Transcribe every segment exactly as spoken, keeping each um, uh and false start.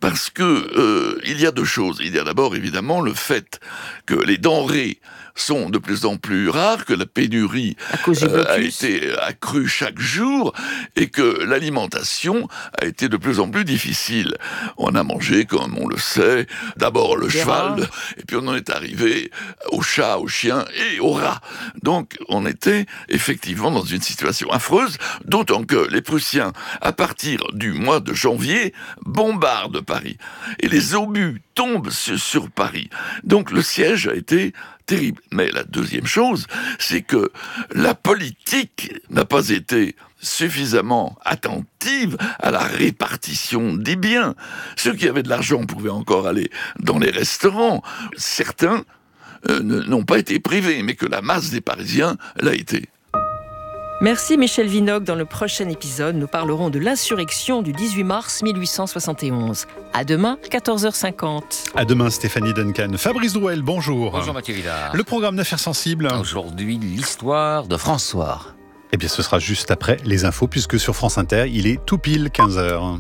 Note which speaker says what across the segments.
Speaker 1: parce que euh, il y a deux choses. Il y a d'abord évidemment le fait que les denrées sont de plus en plus rares, que la pénurie euh, a été accrue chaque jour et que l'alimentation a été de plus en plus difficile. On a mangé, comme on le sait, d'abord le cheval, rats. Et puis on en est arrivé au chat, au chien et au rat. Donc on était effectivement dans une situation affreuse, d'autant que les Prussiens, à partir du mois de janvier, bombardent Paris. Et les obus tombent sur, sur Paris. Donc le siège a été terrible. Mais la deuxième chose, c'est que la politique n'a pas été suffisamment attentive à la répartition des biens. Ceux qui avaient de l'argent pouvaient encore aller dans les restaurants. Certains euh, n'ont pas été privés, mais que la masse des Parisiens l'a été.
Speaker 2: Merci Michel Vinocq. Dans le prochain épisode, nous parlerons de l'insurrection du dix-huit mars mille huit cent soixante et onze. À demain, quatorze heures cinquante.
Speaker 3: À demain, Stéphanie Duncan. Fabrice Drouel, bonjour.
Speaker 4: Bonjour Mathieu Vidard.
Speaker 3: Le programme d'Affaires sensibles.
Speaker 4: Aujourd'hui, l'histoire de François.
Speaker 3: Eh bien, ce sera juste après les infos, puisque sur France Inter, il est tout pile quinze heures.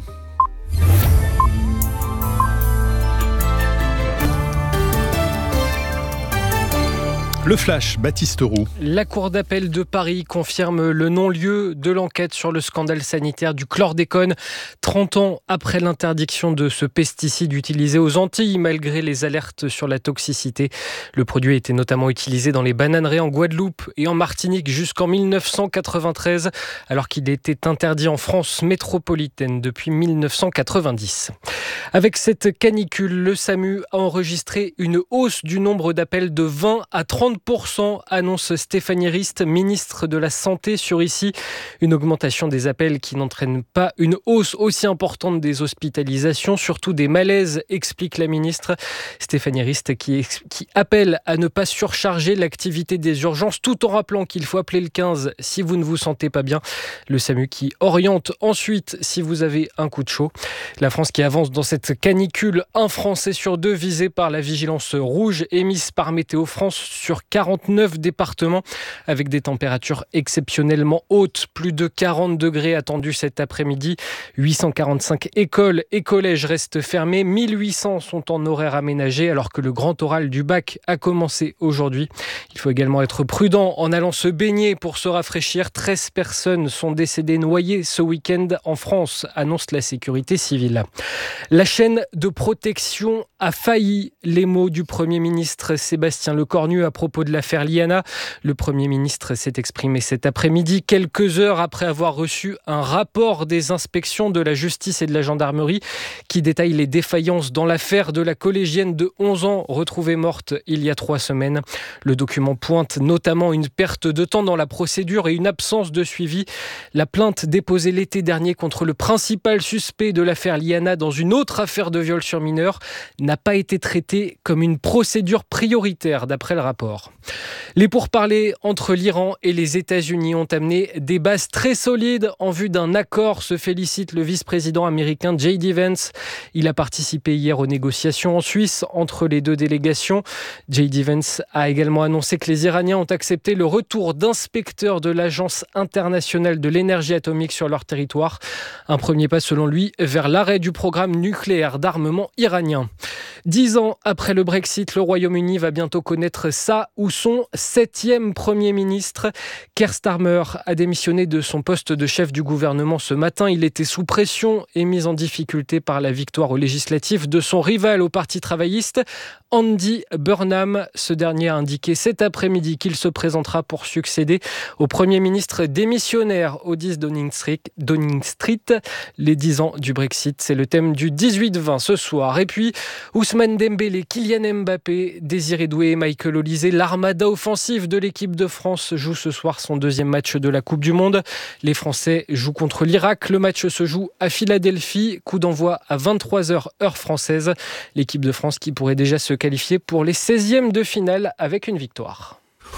Speaker 3: Le flash, Baptiste Roux.
Speaker 5: La Cour d'appel de Paris confirme le non-lieu de l'enquête sur le scandale sanitaire du chlordécone. trente ans après l'interdiction de ce pesticide utilisé aux Antilles, malgré les alertes sur la toxicité. Le produit a été notamment utilisé dans les bananeraies en Guadeloupe et en Martinique jusqu'en mille neuf cent quatre-vingt-treize, alors qu'il était interdit en France métropolitaine depuis mille neuf cent quatre-vingt-dix. Avec cette canicule, le SAMU a enregistré une hausse du nombre d'appels de vingt à trente pour cent, annonce Stéphanie Rist, ministre de la Santé sur Ici. Une augmentation des appels qui n'entraîne pas une hausse aussi importante des hospitalisations, surtout des malaises, explique la ministre. Stéphanie Rist qui, qui appelle à ne pas surcharger l'activité des urgences tout en rappelant qu'il faut appeler le quinze si vous ne vous sentez pas bien. Le SAMU qui oriente ensuite si vous avez un coup de chaud. La France qui avance dans cette canicule, un Français sur deux visé par la vigilance rouge émise par Météo France sur quarante-neuf départements avec des températures exceptionnellement hautes. Plus de quarante degrés attendus cet après-midi. huit cent quarante-cinq écoles et collèges restent fermés. mille huit cents sont en horaire aménagé alors que le grand oral du bac a commencé aujourd'hui. Il faut également être prudent en allant se baigner pour se rafraîchir. treize personnes sont décédées noyées ce week-end en France, annonce la sécurité civile. La chaîne de protection a failli. Les mots du Premier ministre Sébastien Lecornu à propos de l'affaire Liana. Le Premier ministre s'est exprimé cet après-midi, quelques heures après avoir reçu un rapport des inspections de la justice et de la gendarmerie qui détaille les défaillances dans l'affaire de la collégienne de onze ans retrouvée morte il y a trois semaines. Le document pointe notamment une perte de temps dans la procédure et une absence de suivi. La plainte déposée l'été dernier contre le principal suspect de l'affaire Liana dans une autre affaire de viol sur mineur n'a pas été traitée comme une procédure prioritaire d'après le rapport. Les pourparlers entre l'Iran et les États-Unis ont amené des bases très solides en vue d'un accord, se félicite le vice-président américain J D Vance. Il a participé hier aux négociations en Suisse entre les deux délégations. J D Vance a également annoncé que les Iraniens ont accepté le retour d'inspecteurs de l'Agence internationale de l'énergie atomique sur leur territoire. Un premier pas selon lui vers l'arrêt du programme nucléaire d'armement iranien. Dix ans après le Brexit, le Royaume-Uni va bientôt connaître sa ou son septième Premier ministre. Keir Starmer a démissionné de son poste de chef du gouvernement ce matin. Il était sous pression et mis en difficulté par la victoire aux législatives de son rival au Parti travailliste, Andy Burnham. Ce dernier a indiqué cet après-midi qu'il se présentera pour succéder au Premier ministre démissionnaire au dix Downing Street. Downing Street. Les dix ans du Brexit, c'est le thème du dix-huit vingt ce soir. Et puis, Ousmane Dembélé, Kylian Mbappé, Désiré Doué et Michael Olise, l'armada offensive de l'équipe de France joue ce soir son deuxième match de la Coupe du Monde. Les Français jouent contre l'Irak. Le match se joue à Philadelphie. Coup d'envoi à vingt-trois heures heure française. L'équipe de France qui pourrait déjà se qualifier pour les seizièmes de finale avec une victoire.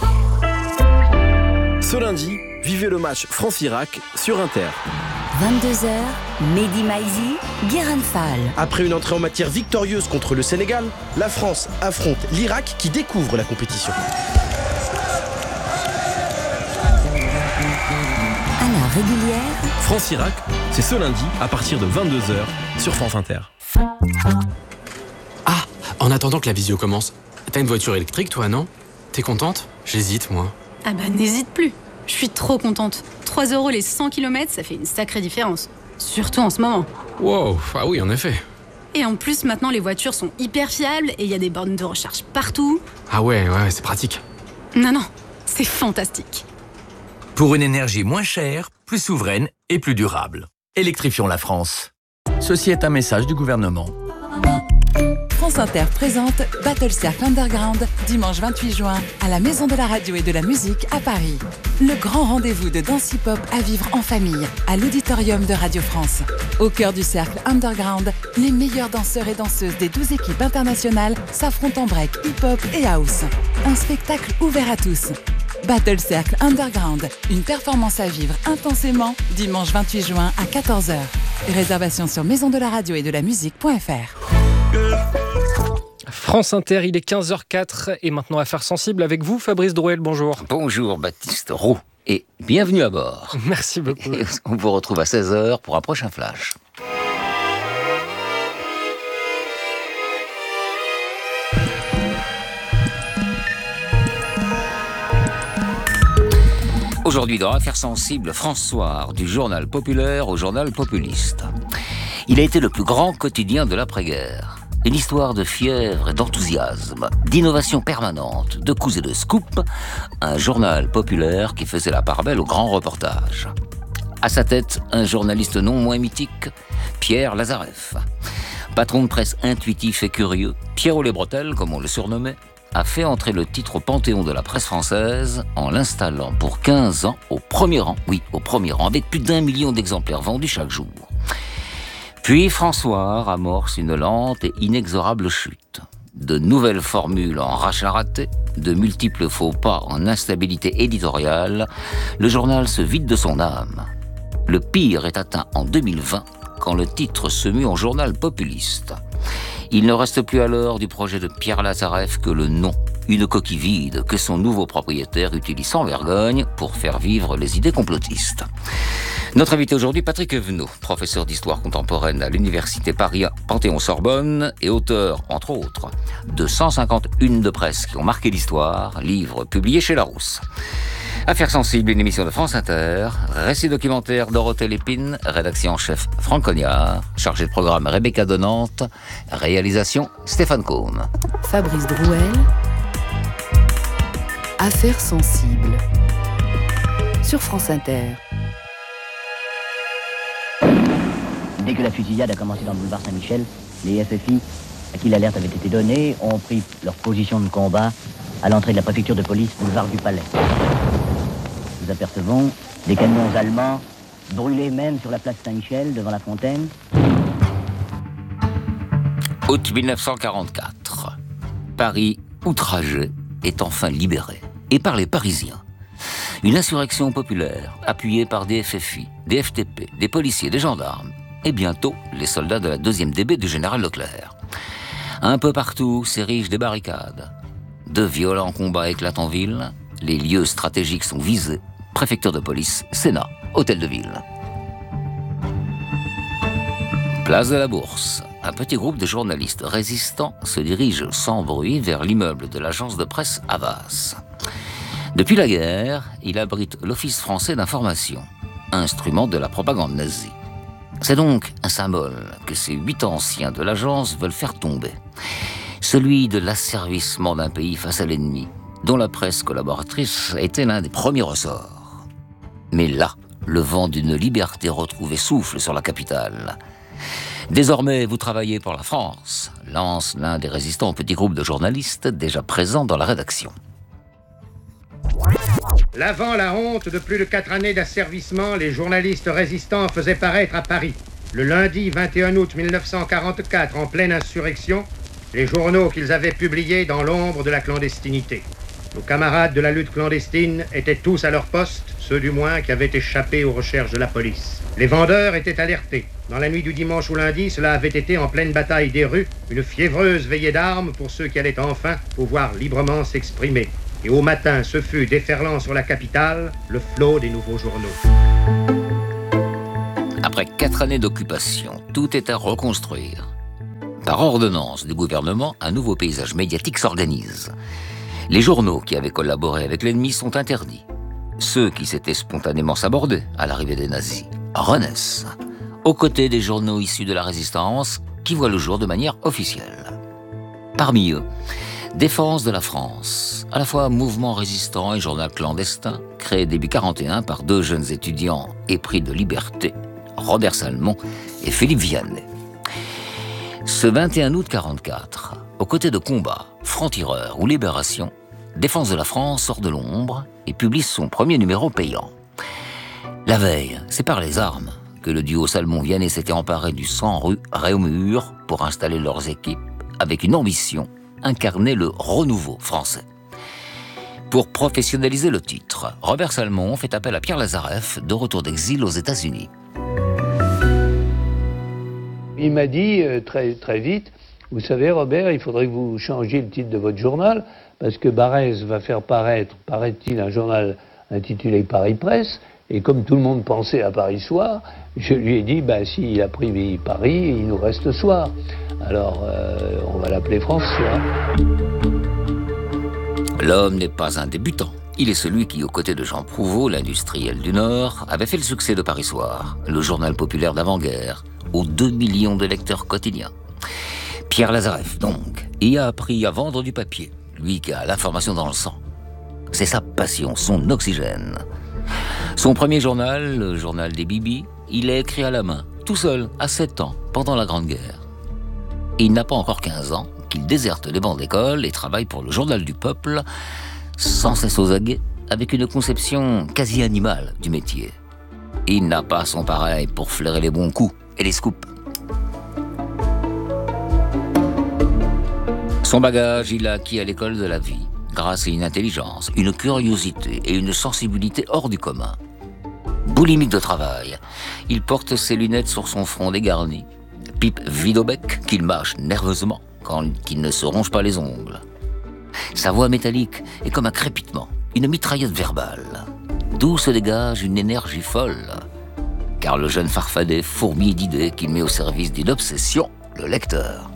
Speaker 6: Ce lundi, vivez le match France-Irak sur Inter.
Speaker 7: vingt-deux heures, Mehdi Maizi, Guérin Fall.
Speaker 6: Après une entrée en matière victorieuse contre le Sénégal, la France affronte l'Irak qui découvre la compétition.
Speaker 7: À la régulière,
Speaker 6: France-Irak, c'est ce lundi à partir de vingt-deux heures sur France Inter.
Speaker 8: Ah, en attendant que la visio commence, t'as une voiture électrique toi, non? T'es contente? J'hésite, moi.
Speaker 9: Ah bah n'hésite plus. Je suis trop contente. trois euros les cent kilomètres, ça fait une sacrée différence. Surtout en ce moment.
Speaker 8: Wow, ah oui, en effet.
Speaker 9: Et en plus, maintenant, les voitures sont hyper fiables et il y a des bornes de recharge partout.
Speaker 8: Ah ouais, ouais, c'est pratique.
Speaker 9: Non, non, c'est fantastique.
Speaker 10: Pour une énergie moins chère, plus souveraine et plus durable. Électrifions la France. Ceci est un message du gouvernement.
Speaker 11: France Inter présente Battle Circle Underground, dimanche vingt-huit juin, à la Maison de la Radio et de la Musique à Paris. Le grand rendez-vous de danse hip-hop à vivre en famille, à l'auditorium de Radio France. Au cœur du cercle Underground, les meilleurs danseurs et danseuses des douze équipes internationales s'affrontent en break, hip-hop et house. Un spectacle ouvert à tous. Battle Circle Underground, une performance à vivre intensément, dimanche vingt-huit juin à quatorze heures. Réservation sur maison de la radio et de la musique point f r.
Speaker 5: France Inter, il est quinze heures quatre et maintenant Affaires sensibles avec vous, Fabrice Drouel, bonjour.
Speaker 4: Bonjour Baptiste Roux et bienvenue à bord.
Speaker 5: Merci beaucoup.
Speaker 4: Et on vous retrouve à seize heures pour un prochain flash. Aujourd'hui dans Affaires sensibles, François, du journal populaire au journal populiste. Il a été le plus grand quotidien de l'après-guerre. Une histoire de fièvre et d'enthousiasme, d'innovation permanente, de coups et de scoops, un journal populaire qui faisait la part belle aux grands reportages. À sa tête, un journaliste non moins mythique, Pierre Lazareff. Patron de presse intuitif et curieux, Pierrot les Bretelles, comme on le surnommait, a fait entrer le titre au panthéon de la presse française en l'installant pour quinze ans au premier rang, oui, au premier rang, avec plus d'un million d'exemplaires vendus chaque jour. Puis François amorce une lente et inexorable chute. De nouvelles formules en rachat raté, de multiples faux pas en instabilité éditoriale, le journal se vide de son âme. Le pire est atteint en deux mille vingt, quand le titre se mue en journal populiste. Il ne reste plus alors du projet de Pierre Lazareff que le nom, une coquille vide que son nouveau propriétaire utilise sans vergogne pour faire vivre les idées complotistes. Notre invité aujourd'hui, Patrick Evenot, professeur d'histoire contemporaine à l'université Paris Panthéon-Sorbonne et auteur, entre autres, de cent cinquante unes de presse qui ont marqué l'histoire, livre publié chez Larousse. Affaires sensibles, une émission de France Inter, récit documentaire Dorothée Lépine, rédaction en chef Franck Cognard, chargé de programme Rebecca Donante, réalisation Stéphane Combe.
Speaker 7: Fabrice Drouel, Affaires sensibles, sur France Inter.
Speaker 12: Dès que la fusillade a commencé dans le boulevard Saint-Michel, les F F I, à qui l'alerte avait été donnée, ont pris leur position de combat à l'entrée de la préfecture de police, boulevard du Palais. Nous apercevons des camions allemands brûlés même sur la place Saint-Michel, devant la fontaine.
Speaker 4: Août mille neuf cent quarante-quatre. Paris, outragé, est enfin libéré. Et par les Parisiens. Une insurrection populaire, appuyée par des F F I, des F T P, des policiers, des gendarmes, et bientôt les soldats de la deuxième D B du général Leclerc. Un peu partout s'érigent des barricades. De violents combats éclatent en ville, les lieux stratégiques sont visés, préfecture de police, Sénat, hôtel de ville. Place de la Bourse. Un petit groupe de journalistes résistants se dirige sans bruit vers l'immeuble de l'agence de presse Havas. Depuis la guerre, il abrite l'Office français d'information, instrument de la propagande nazie. C'est donc un symbole que ces huit anciens de l'agence veulent faire tomber. Celui de l'asservissement d'un pays face à l'ennemi, dont la presse collaboratrice était l'un des premiers ressorts. Mais là, le vent d'une liberté retrouvée souffle sur la capitale. Désormais, vous travaillez pour la France, lance l'un des résistants au petit groupe de journalistes déjà présents dans la rédaction.
Speaker 13: L'avant la honte de plus de quatre années d'asservissement, les journalistes résistants faisaient paraître à Paris. Le lundi vingt et un août mille neuf cent quarante-quatre, en pleine insurrection, les journaux qu'ils avaient publiés dans l'ombre de la clandestinité. Nos camarades de la lutte clandestine étaient tous à leur poste, ceux du moins qui avaient échappé aux recherches de la police. Les vendeurs étaient alertés. Dans la nuit du dimanche au lundi, cela avait été en pleine bataille des rues, une fiévreuse veillée d'armes pour ceux qui allaient enfin pouvoir librement s'exprimer. Et au matin, ce fut, déferlant sur la capitale, le flot des nouveaux journaux.
Speaker 4: Après quatre années d'occupation, tout est à reconstruire. Par ordonnance du gouvernement, un nouveau paysage médiatique s'organise. Les journaux qui avaient collaboré avec l'ennemi sont interdits. Ceux qui s'étaient spontanément sabordés à l'arrivée des nazis renaissent, aux côtés des journaux issus de la résistance qui voient le jour de manière officielle. Parmi eux, Défense de la France, à la fois mouvement résistant et journal clandestin, créé début quarante et un par deux jeunes étudiants épris de liberté, Robert Salmon et Philippe Vianney. Ce vingt et un août quarante-quatre, aux côtés de Combat, Franc-Tireur ou Libération, Défense de la France sort de l'ombre et publie son premier numéro payant. La veille, c'est par les armes que le duo Salmon-Vianney s'était emparé du cent rue Réaumur pour installer leurs équipes avec une ambition, incarner le renouveau français. Pour professionnaliser le titre, Robert Salmon fait appel à Pierre Lazareff, de retour d'exil aux États-Unis.
Speaker 14: Il m'a dit euh, très, très vite, vous savez Robert, il faudrait que vous changiez le titre de votre journal, parce que Barrès va faire paraître, paraît-il, un journal intitulé Paris Presse, et comme tout le monde pensait à Paris Soir, je lui ai dit, bah, s'il a pris Paris, il nous reste Soir. Alors, euh, on va l'appeler France Soir.
Speaker 4: L'homme n'est pas un débutant. Il est celui qui, aux côtés de Jean Prouveau, l'industriel du Nord, avait fait le succès de Paris Soir, le journal populaire d'avant-guerre, aux deux millions de lecteurs quotidiens. Pierre Lazareff, donc, y a appris à vendre du papier, lui qui a l'information dans le sang. C'est sa passion, son oxygène. Son premier journal, le journal des Bibis, il l'a écrit à la main, tout seul, à sept ans, pendant la Grande Guerre. Et il n'a pas encore quinze ans qu'il déserte les bancs d'école et travaille pour le journal du peuple, sans cesse aux aguets, avec une conception quasi animale du métier. Il n'a pas son pareil pour flairer les bons coups et les scoops. Son bagage, il l'a acquis à l'école de la vie, grâce à une intelligence, une curiosité et une sensibilité hors du commun. Boulimique de travail, il porte ses lunettes sur son front dégarni, pipe vide au bec qu'il mâche nerveusement quand il ne se ronge pas les ongles. Sa voix métallique est comme un crépitement, une mitraillette verbale, d'où se dégage une énergie folle, car le jeune farfadet fourmille d'idées qu'il met au service d'une obsession, le lecteur.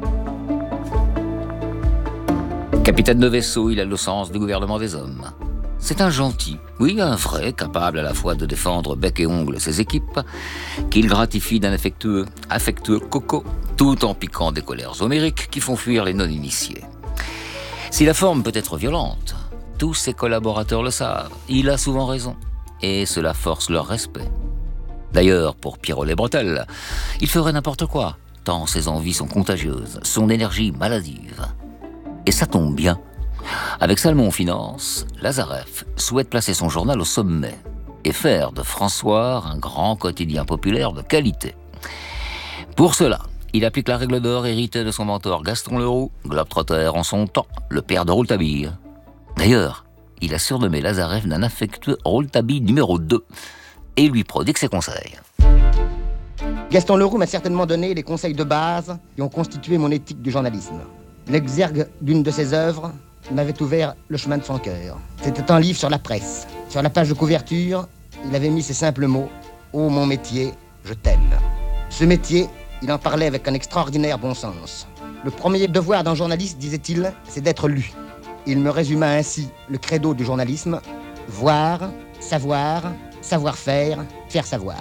Speaker 4: Capitaine de vaisseau, il a le sens du gouvernement des hommes. C'est un gentil, oui, un vrai, capable à la fois de défendre bec et ongle ses équipes, qu'il gratifie d'un affectueux, affectueux coco, tout en piquant des colères homériques qui font fuir les non-initiés. Si la forme peut être violente, tous ses collaborateurs le savent, il a souvent raison, et cela force leur respect. D'ailleurs, pour Pierrot les bretelles, il ferait n'importe quoi, tant ses envies sont contagieuses, son énergie maladive. Et ça tombe bien. Avec Salmon Finance, Lazareff souhaite placer son journal au sommet et faire de François un grand quotidien populaire de qualité. Pour cela, il applique la règle d'or héritée de son mentor Gaston Leroux, globetrotter en son temps, le père de Rouletabille. D'ailleurs, il a surnommé Lazareff d'un affectueux Rouletabille numéro deux et lui prodigue ses conseils.
Speaker 15: Gaston Leroux m'a certainement donné les conseils de base qui ont constitué mon éthique du journalisme. L'exergue d'une de ses œuvres m'avait ouvert le chemin de son cœur. C'était un livre sur la presse. Sur la page de couverture, il avait mis ces simples mots « Ô mon métier, je t'aime ». Ce métier, il en parlait avec un extraordinaire bon sens. Le premier devoir d'un journaliste, disait-il, c'est d'être lu. Il me résuma ainsi le credo du journalisme : voir, savoir, savoir-faire, faire savoir.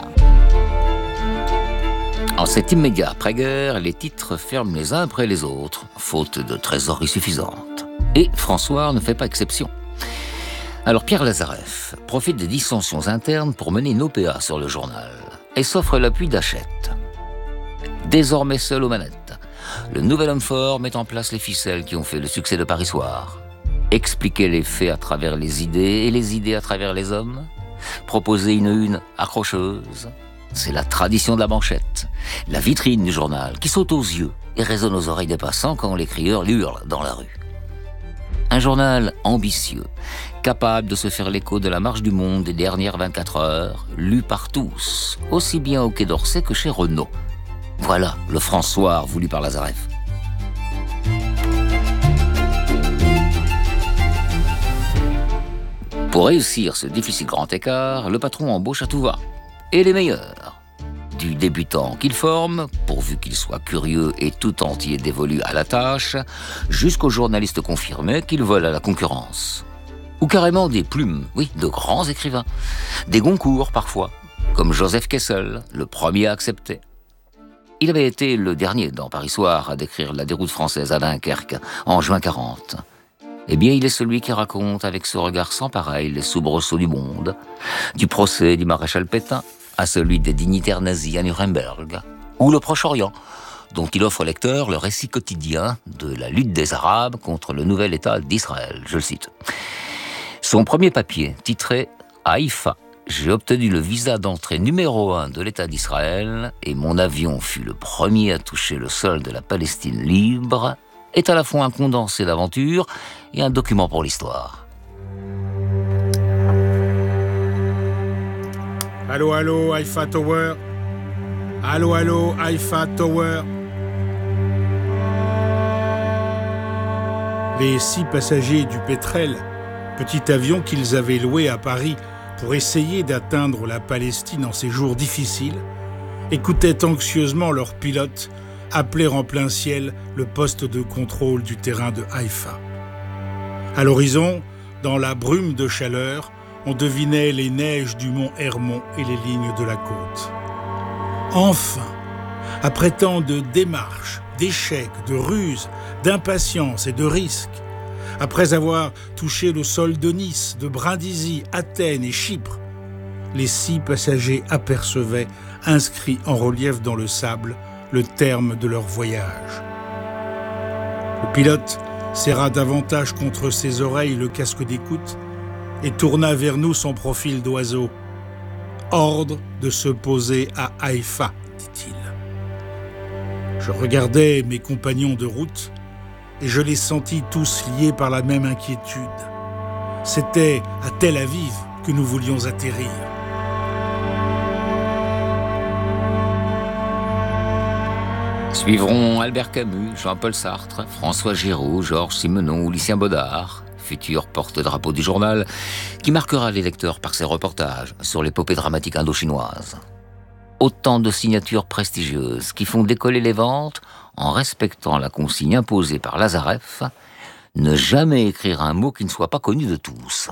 Speaker 4: En cet immédiat après-guerre, les titres ferment les uns après les autres, faute de trésorerie suffisante. Et François ne fait pas exception. Alors Pierre Lazareff profite des dissensions internes pour mener une O P A sur le journal et s'offre l'appui d'Hachette. Désormais seul aux manettes, le nouvel homme fort met en place les ficelles qui ont fait le succès de Paris Soir. Expliquer les faits à travers les idées et les idées à travers les hommes. Proposer une une accrocheuse. C'est la tradition de la manchette, la vitrine du journal qui saute aux yeux et résonne aux oreilles des passants quand les crieurs hurlent dans la rue. Un journal ambitieux, capable de se faire l'écho de la marche du monde des dernières vingt-quatre heures, lu par tous, aussi bien au Quai d'Orsay que chez Renault. Voilà le François voulu par Lazareff. Pour réussir ce difficile grand écart, le patron embauche à tout va. Et les meilleurs. du débutant qu'il forme, pourvu qu'il soit curieux et tout entier dévolu à la tâche, jusqu'aux journalistes confirmés qu'il vole à la concurrence. Ou carrément des plumes, oui, de grands écrivains. Des Goncourt parfois, comme Joseph Kessel, le premier à accepter. Il avait été le dernier dans Paris Soir à décrire la déroute française à Dunkerque en juin quarante. Eh bien, il est celui qui raconte avec ce regard sans pareil les soubresauts du monde, du procès du maréchal Pétain à celui des dignitaires nazis à Nuremberg, ou le Proche-Orient, dont il offre au lecteur le récit quotidien de la lutte des Arabes contre le nouvel État d'Israël. Je le cite. Son premier papier, titré « Haïfa, j'ai obtenu le visa d'entrée numéro un de l'État d'Israël et mon avion fut le premier à toucher le sol de la Palestine libre », est à la fois un condensé d'aventure et un document pour l'histoire.
Speaker 16: Allô, allô, Haïfa Tower. Allô, allô, Haïfa Tower. Les six passagers du Pétrel, petit avion qu'ils avaient loué à Paris pour essayer d'atteindre la Palestine en ces jours difficiles, écoutaient anxieusement leur pilote appeler en plein ciel le poste de contrôle du terrain de Haïfa. À l'horizon, dans la brume de chaleur, on devinait les neiges du mont Hermon et les lignes de la côte. Enfin, après tant de démarches, d'échecs, de ruses, d'impatience et de risques, après avoir touché le sol de Nice, de Brindisi, Athènes et Chypre, les six passagers apercevaient, inscrit en relief dans le sable, le terme de leur voyage. Le pilote serra davantage contre ses oreilles le casque d'écoute et tourna vers nous son profil d'oiseau. « Ordre de se poser à Haïfa », dit-il. Je regardais mes compagnons de route et je les sentis tous liés par la même inquiétude. C'était à Tel Aviv que nous voulions atterrir.
Speaker 4: Suivront Albert Camus, Jean-Paul Sartre, François Giraud, Georges Simenon ou Lucien Baudard, futur porte-drapeau du journal, qui marquera les lecteurs par ses reportages sur l'épopée dramatique indo-chinoise. Autant de signatures prestigieuses qui font décoller les ventes en respectant la consigne imposée par Lazareff, ne jamais écrire un mot qui ne soit pas connu de tous.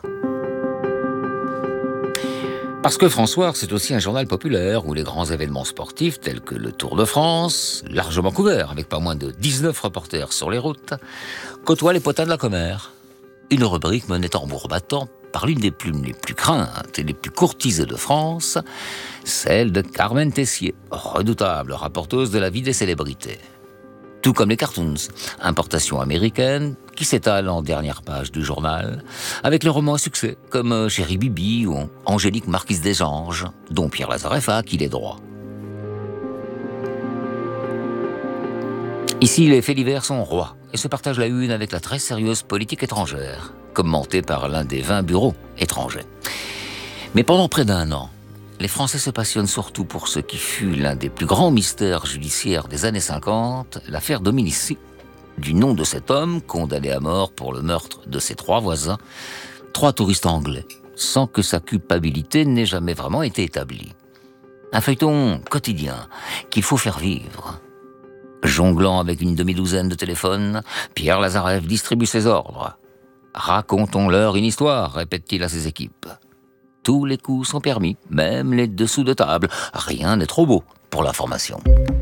Speaker 4: Parce que François, c'est aussi un journal populaire où les grands événements sportifs tels que le Tour de France, largement couvert avec pas moins de dix-neuf reporters sur les routes, côtoient les potins de la commère. Une rubrique menée tambour battant par l'une des plumes les plus craintes et les plus courtisées de France, celle de Carmen Tessier, redoutable rapporteuse de la vie des célébrités. Tout comme les cartoons, importation américaine, qui s'étale en dernière page du journal, avec les romans à succès, comme Chéri Bibi ou Angélique Marquise des Anges, dont Pierre Lazareff a acquis les droits. Ici, les faits divers sont rois et se partagent la une avec la très sérieuse politique étrangère, commentée par l'un des vingt bureaux étrangers. Mais pendant près d'un an, les Français se passionnent surtout pour ce qui fut l'un des plus grands mystères judiciaires des années cinquante, l'affaire Dominici, du nom de cet homme condamné à mort pour le meurtre de ses trois voisins, trois touristes anglais, sans que sa culpabilité n'ait jamais vraiment été établie. Un feuilleton quotidien qu'il faut faire vivre. Jonglant avec une demi-douzaine de téléphones, Pierre Lazareff distribue ses ordres. « Racontons-leur une histoire », répète-t-il à ses équipes. Tous les coups sont permis, même les dessous de table. Rien n'est trop beau pour l'information.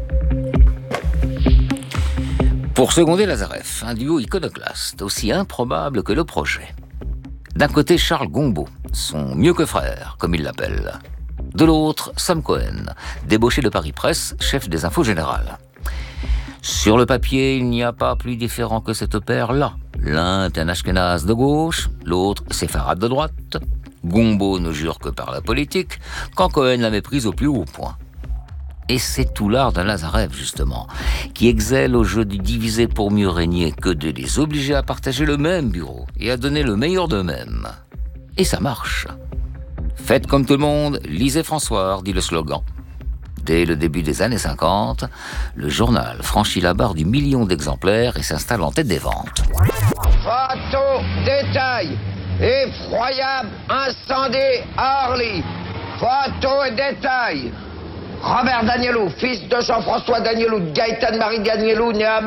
Speaker 4: Pour seconder Lazareff, un duo iconoclaste, aussi improbable que le projet. D'un côté, Charles Gombault, son mieux que frère, comme il l'appelle. De l'autre, Sam Cohen, débauché de Paris Presse, chef des infos générales. Sur le papier, il n'y a pas plus différent que cette paire-là. L'un est un ashkénaze de gauche, l'autre séfarade de droite. Gombault ne jure que par la politique, quand Cohen la méprise au plus haut point. Et c'est tout l'art d'un Lazareff, justement, qui excelle au jeu du diviser pour mieux régner que de les obliger à partager le même bureau et à donner le meilleur d'eux-mêmes. Et ça marche. Faites comme tout le monde, lisez François, dit le slogan. Dès le début des années cinquante, le journal franchit la barre du million d'exemplaires et s'installe en tête des ventes.
Speaker 17: Photo, détail, effroyable incendie à Orly. Photo et détail. Robert Danielou, fils de Jean-François Danielou, de Gaëtane Marie Danielou, né à